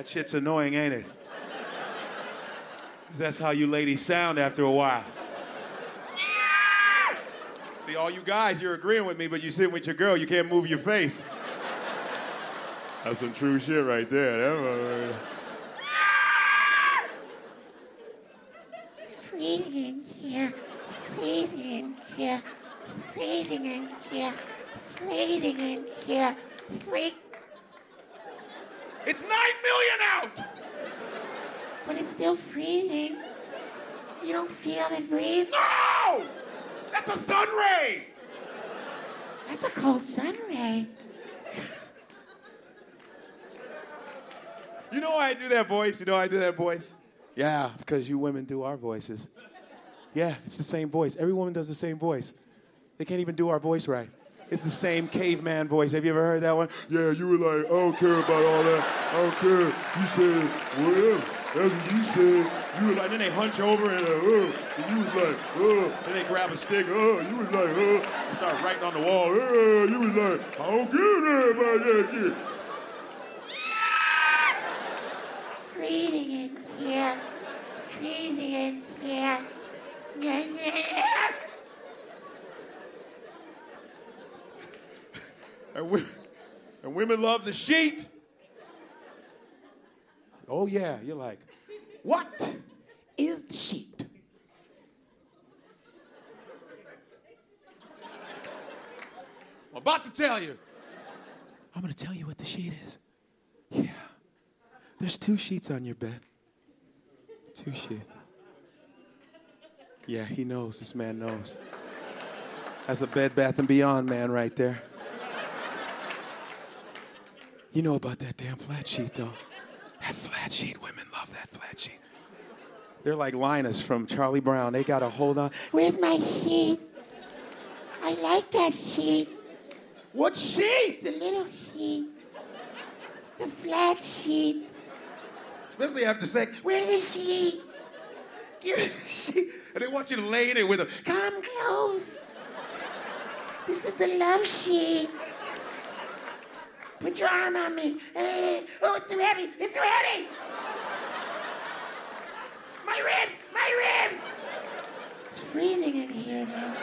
That shit's annoying, ain't it? 'Cause that's how you ladies sound after a while. See, all you guys, you're agreeing with me, but you sitting with your girl, you can't move your face. That's some true shit right there. Breathing in here, breathing in here, breathing in here, breathing in here, It's 9 million out! but it's still breathing. You don't feel it breathe? No! That's a sun ray! That's a cold sun ray. You know why I do that voice? You know why I do that voice? Yeah, because you women do our voices. Yeah, it's the same voice. Every woman does the same voice. They can't even do our voice right. It's the same caveman voice. Have you ever heard that one? Yeah, you were like, I don't care about all that. I don't care. You said, whatever. That's what you said. You were like, then they hunch over and and you was like, Then they grab a stick, you was like, You start writing on the wall, You was like, I don't care about that shit. Breathing in here, breathing in here. And women love the sheet. Oh yeah, you're like, what is the sheet? I'm about to tell you. I'm gonna tell you what the sheet is. Yeah. There's 2 sheets on your bed. 2 sheets. Yeah, he knows. This man knows. That's a Bed Bath & Beyond man right there. You know about that damn flat sheet, though. That flat sheet, women love that flat sheet. They're like Linus from Charlie Brown. They gotta hold on. Where's my sheet? I like that sheet. What sheet? The little sheet. The flat sheet. Especially after sex. Where's the sheet? Give me the sheet. And they want you to lay in it with them. Come close. This is the love sheet. Put your arm on me. Oh, it's too heavy. It's too heavy. My ribs. My ribs. It's freezing in here, though.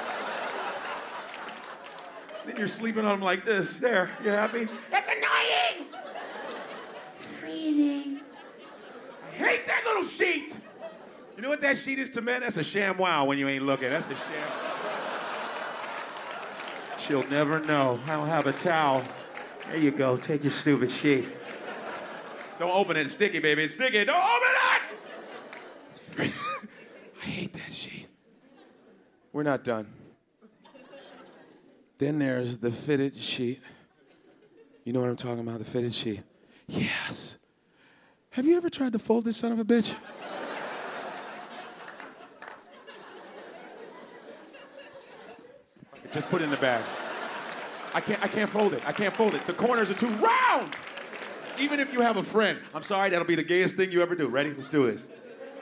Then you're sleeping on them like this. There, you happy? That's annoying. It's freezing. I hate that little sheet. You know what that sheet is to men? That's a ShamWow when you ain't looking. That's a sham. She'll never know. I don't have a towel. There you go. Take your stupid sheet. Don't open it. It's sticky, baby. It's sticky. Don't open it! I hate that sheet. We're not done. Then there's the fitted sheet. You know what I'm talking about, the fitted sheet? Yes. Have you ever tried to fold this son of a bitch? Just put it in the bag. I can't fold it. I can't fold it. The corners are too round. Even if you have a friend. I'm sorry, that'll be the gayest thing you ever do. Ready? Let's do this.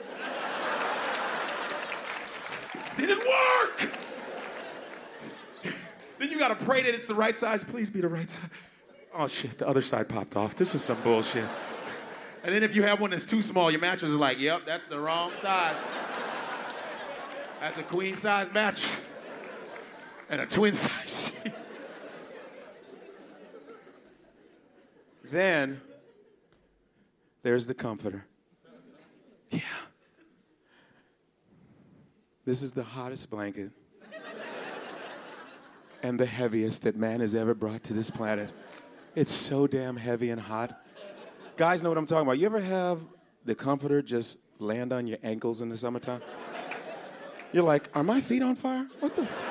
Didn't work! Then you gotta pray that it's the right size. Please be the right size. Oh shit, the other side popped off. This is some bullshit. And then if you have one that's too small, your mattress is like, yep, that's the wrong size. That's a queen size mattress. And a twin size sheet. Then there's the comforter. Yeah. This is the hottest blanket and the heaviest that man has ever brought to this planet. It's so damn heavy and hot. Guys know what I'm talking about. You ever have the comforter just land on your ankles in the summertime? You're like, are my feet on fire? What the fuck?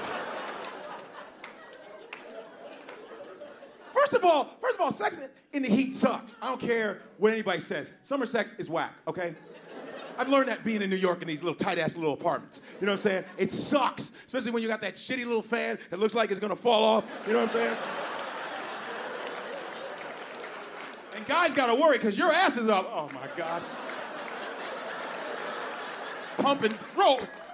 First of all, sex in the heat sucks. I don't care what anybody says. Summer sex is whack, okay? I've learned that being in New York in these little tight-ass little apartments. You know what I'm saying? It sucks, especially when you got that shitty little fan that looks like it's gonna fall off. You know what I'm saying? And guys gotta worry, because your ass is up. Oh, my God. Pumping, roll.